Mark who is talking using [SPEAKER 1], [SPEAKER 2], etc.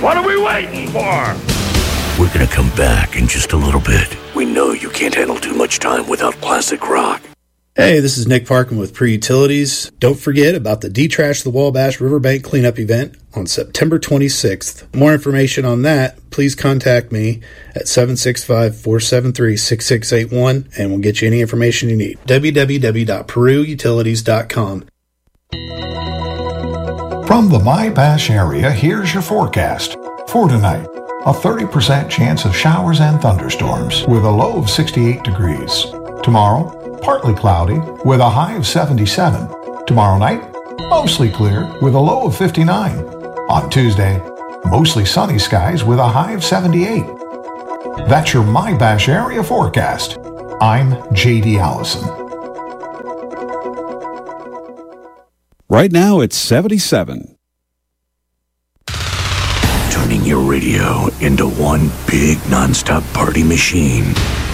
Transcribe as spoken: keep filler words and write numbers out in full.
[SPEAKER 1] What are we waiting for?
[SPEAKER 2] We're gonna come back in just a little bit. We know you can't handle too much time without classic rock.
[SPEAKER 3] Hey, this is Nick Parkin with Pre-Utilities. Don't forget about the Detrash the Wabash Riverbank Cleanup event on September twenty-sixth. For more information on that, please contact me at seven six five, four seven three, six six eight one and we'll get you any information you need. w w w dot peru utilities dot com.
[SPEAKER 4] From the My-Bash area, here's your forecast. For tonight, a thirty percent chance of showers and thunderstorms with a low of sixty-eight degrees. Tomorrow, partly cloudy with a high of seventy-seven. Tomorrow night, mostly clear with a low of fifty-nine. On Tuesday, mostly sunny skies with a high of seventy-eight. That's your My-Bash area forecast. I'm J D Allison.
[SPEAKER 5] Right now, it's seventy-seven.
[SPEAKER 2] Turning your radio into one big nonstop party machine.